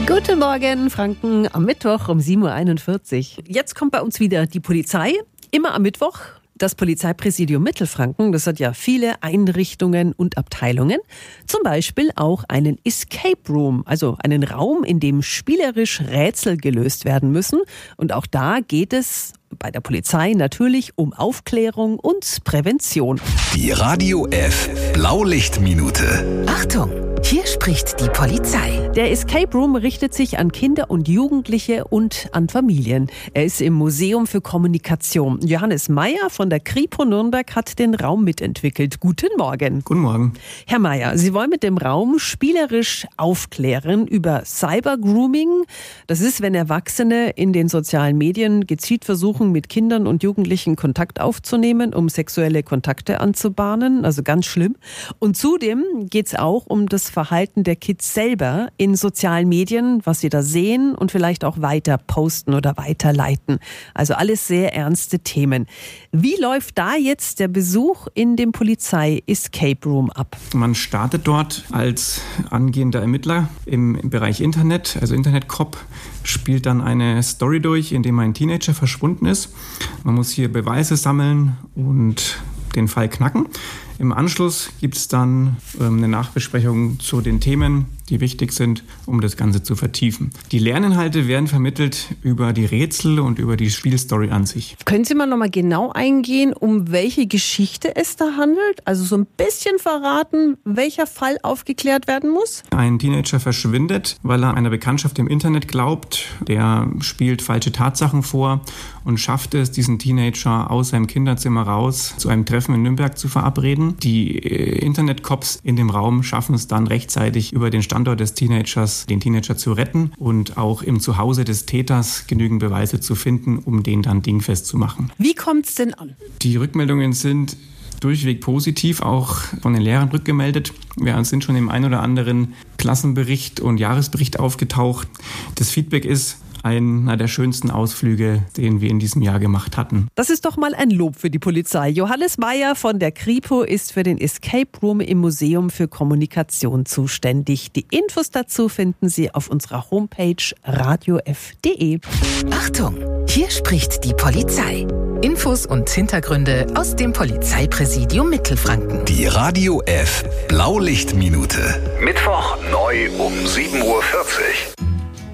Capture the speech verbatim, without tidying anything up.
Guten Morgen, Franken, am Mittwoch um sieben Uhr einundvierzig. Jetzt kommt bei uns wieder die Polizei, immer am Mittwoch. Das Polizeipräsidium Mittelfranken, das hat ja viele Einrichtungen und Abteilungen. Zum Beispiel auch einen Escape Room, also einen Raum, in dem spielerisch Rätsel gelöst werden müssen. Und auch da geht es bei der Polizei natürlich um Aufklärung und Prävention. Die Radio F Blaulichtminute. Achtung, hier spricht die Polizei. Der Escape Room richtet sich an Kinder und Jugendliche und an Familien. Er ist im Museum für Kommunikation. Johannes Meyer von der Kripo Nürnberg hat den Raum mitentwickelt. Guten Morgen. Guten Morgen. Herr Meyer, Sie wollen mit dem Raum spielerisch aufklären über Cybergrooming. Das ist, wenn Erwachsene in den sozialen Medien gezielt versuchen, mit Kindern und Jugendlichen Kontakt aufzunehmen, um sexuelle Kontakte anzubahnen. Also ganz schlimm. Und zudem geht es auch um das Verhalten der Kids selber in sozialen Medien, was sie da sehen und vielleicht auch weiter posten oder weiterleiten. Also alles sehr ernste Themen. Wie läuft da jetzt der Besuch in dem Polizei-Escape Room ab? Man startet dort als angehender Ermittler im, im Bereich Internet, also Internet-Cop, spielt dann eine Story durch, in dem ein Teenager verschwunden ist. Man muss hier Beweise sammeln und den Fall knacken. Im Anschluss gibt es dann ähm, eine Nachbesprechung zu den Themen, die wichtig sind, um das Ganze zu vertiefen. Die Lerninhalte werden vermittelt über die Rätsel und über die Spielstory an sich. Können Sie mal nochmal genau eingehen, um welche Geschichte es da handelt? Also so ein bisschen verraten, welcher Fall aufgeklärt werden muss? Ein Teenager verschwindet, weil er einer Bekanntschaft im Internet glaubt. Der spielt falsche Tatsachen vor und schafft es, diesen Teenager aus seinem Kinderzimmer raus zu einem Treffen in Nürnberg zu verabreden. Die äh, Internet-Cops in dem Raum schaffen es dann rechtzeitig über den Standort des Teenagers, den Teenager zu retten und auch im Zuhause des Täters genügend Beweise zu finden, um den dann dingfest zu machen. Wie kommt es denn an? Die Rückmeldungen sind durchweg positiv, auch von den Lehrern rückgemeldet. Wir sind schon im einen oder anderen Klassenbericht und Jahresbericht aufgetaucht. Das Feedback ist einer der schönsten Ausflüge, den wir in diesem Jahr gemacht hatten. Das ist doch mal ein Lob für die Polizei. Johannes Meyer von der Kripo ist für den Escape Room im Museum für Kommunikation zuständig. Die Infos dazu finden Sie auf unserer Homepage radio f punkt d e. Achtung, hier spricht die Polizei. Infos und Hintergründe aus dem Polizeipräsidium Mittelfranken. Die Radio F Blaulichtminute. Mittwoch neu um sieben Uhr vierzig.